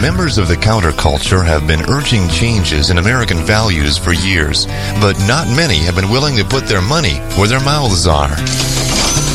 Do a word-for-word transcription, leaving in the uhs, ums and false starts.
Members of the counterculture have been urging changes in American values for years, but not many have been willing to put their money where their mouths are.